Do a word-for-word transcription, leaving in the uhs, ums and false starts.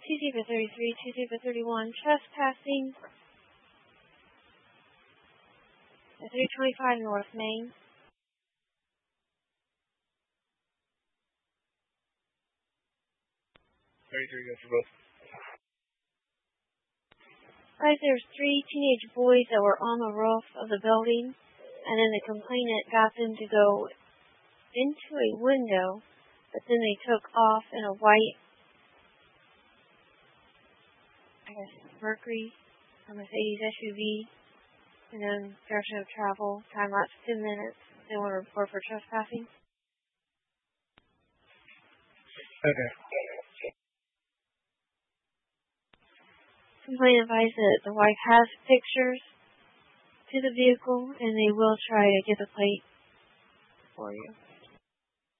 two zero thirty-three, two zero thirty-one, trespassing at three twenty-five North Main. thirty-three, go for both. Guys, there's three teenage boys that were on the roof of the building, and then the complainant got them to go into a window, but then they took off in a white, I guess, Mercury or Mercedes S U V, and then direction of travel, time lapse ten minutes. They want to report for trespassing. Okay. Complainant advised that the wife has pictures to the vehicle, and they will try to get the plate for you.